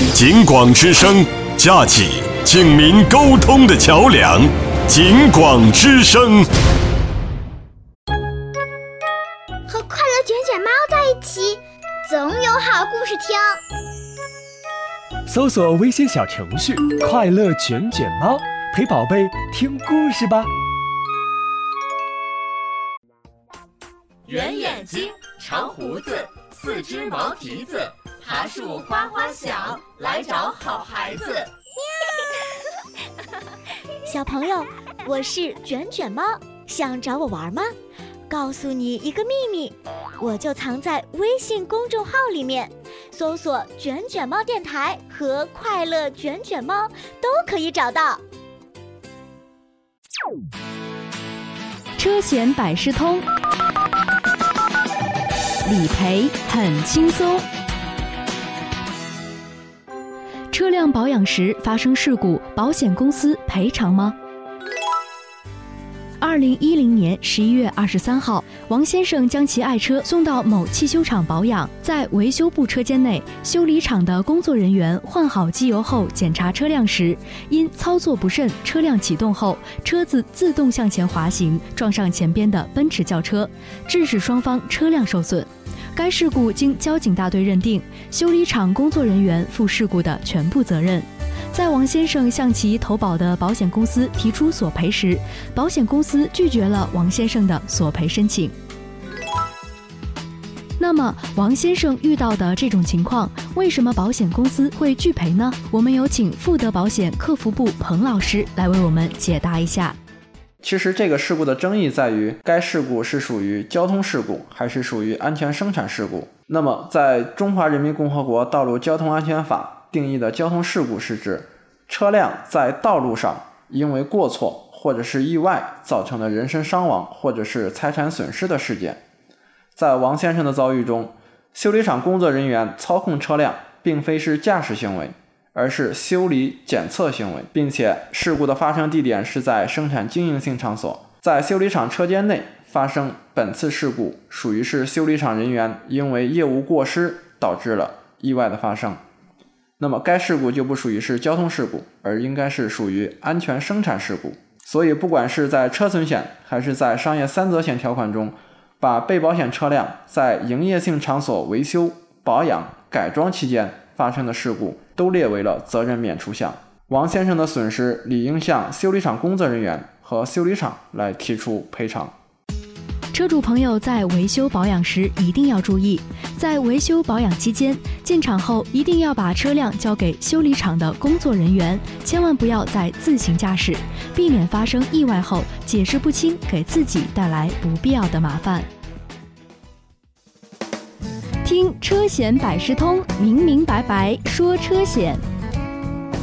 警广之声，架起警民沟通的桥梁。警广之声， 和快乐卷卷猫在一起，总有好故事听。 搜索微信小程序“快乐卷卷猫”，陪宝贝听故事吧。 圆眼睛，长胡子，四只毛蹄子，爬树哗哗响，来找好孩子。 小朋友，我是卷卷猫，想找我玩吗？告诉你一个秘密，我就藏在微信公众号里面，搜索“卷卷猫电台”和“快乐卷卷猫”都可以找到。 车险百事通，理赔很轻松。车辆保养时发生事故，保险公司赔偿吗？2010年11月23号，王先生将其爱车送到某汽修厂保养，在维修部车间内，修理厂的工作人员换好机油后检查车辆时，因操作不慎，车辆启动后，车子自动向前滑行，撞上前边的奔驰轿车，致使双方车辆受损。该事故经交警大队认定，修理厂工作人员负事故的全部责任。在王先生向其投保的保险公司提出索赔时，保险公司拒绝了王先生的索赔申请。那么，王先生遇到的这种情况，为什么保险公司会拒赔呢？我们有请富德保险客服部彭老师来为我们解答一下。 其实这个事故的争议在于，该事故是属于交通事故还是属于安全生产事故。那么在中华人民共和国道路交通安全法定义的交通事故是指车辆在道路上因为过错或者是意外造成的人身伤亡或者是财产损失的事件。在王先生的遭遇中，修理厂工作人员操控车辆并非是驾驶行为，而是修理检测行为，并且事故的发生地点是在生产经营性场所。在修理厂车间内发生本次事故，属于是修理厂人员因为业务过失导致了意外的发生。那么该事故就不属于是交通事故，而应该是属于安全生产事故。所以不管是在车损险还是在商业三责险条款中，把被保险车辆在营业性场所维修、保养、改装期间发生的事故都列为了责任免除项。王先生的损失理应向修理厂工作人员和修理厂来提出赔偿。 车主朋友在维修保养时一定要注意，在维修保养期间，进厂后一定要把车辆交给修理厂的工作人员，千万不要再自行驾驶，避免发生意外后解释不清，给自己带来不必要的麻烦。听车险百事通，明明白白说车险。